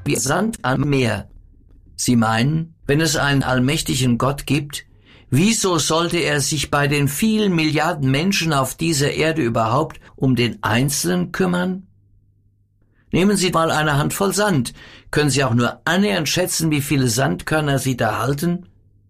wie Sand am Meer. Sie meinen, wenn es einen allmächtigen Gott gibt, wieso sollte er sich bei den vielen Milliarden Menschen auf dieser Erde überhaupt um den Einzelnen kümmern? Nehmen Sie mal eine Handvoll Sand. Können Sie auch nur annähernd schätzen, wie viele Sandkörner Sie da halten?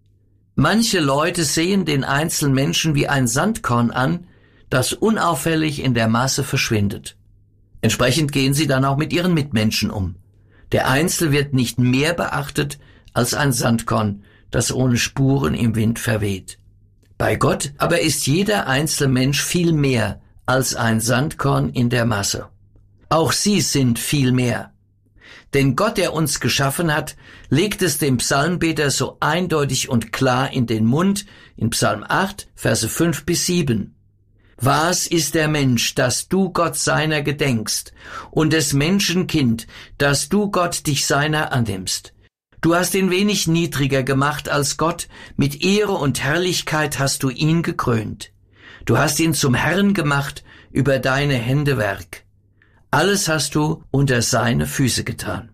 Manche Leute sehen den einzelnen Menschen wie ein Sandkorn an, das unauffällig in der Masse verschwindet. Entsprechend gehen sie dann auch mit ihren Mitmenschen um. Der Einzelne wird nicht mehr beachtet als ein Sandkorn, das ohne Spuren im Wind verweht. Bei Gott aber ist jeder einzelne Mensch viel mehr als ein Sandkorn in der Masse. Auch Sie sind viel mehr. Denn Gott, der uns geschaffen hat, legt es dem Psalmbeter so eindeutig und klar in den Mund in Psalm 8, Verse 5 bis 7. Was ist der Mensch, dass du Gott seiner gedenkst, und des Menschen Kind, dass du Gott dich seiner annimmst? Du hast ihn wenig niedriger gemacht als Gott, mit Ehre und Herrlichkeit hast du ihn gekrönt. Du hast ihn zum Herrn gemacht über deine Händewerk. Alles hast du unter seine Füße getan.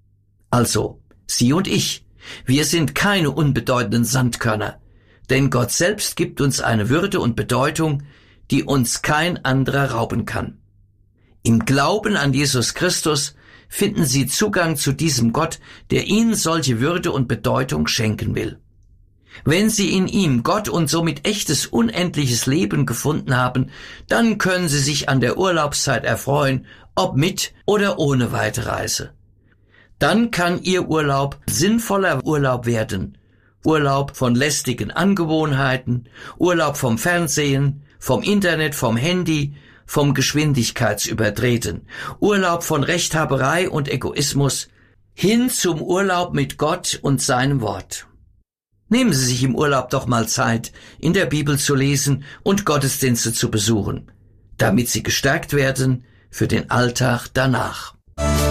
Also, Sie und ich, wir sind keine unbedeutenden Sandkörner, denn Gott selbst gibt uns eine Würde und Bedeutung, die uns kein anderer rauben kann. Im Glauben an Jesus Christus finden Sie Zugang zu diesem Gott, der Ihnen solche Würde und Bedeutung schenken will. Wenn Sie in ihm Gott und somit echtes, unendliches Leben gefunden haben, dann können Sie sich an der Urlaubszeit erfreuen, ob mit oder ohne Weiterreise. Dann kann Ihr Urlaub sinnvoller Urlaub werden. Urlaub von lästigen Angewohnheiten, Urlaub vom Fernsehen, vom Internet, vom Handy, vom Geschwindigkeitsübertreten, Urlaub von Rechthaberei und Egoismus, hin zum Urlaub mit Gott und seinem Wort. Nehmen Sie sich im Urlaub doch mal Zeit, in der Bibel zu lesen und Gottesdienste zu besuchen, damit Sie gestärkt werden für den Alltag danach.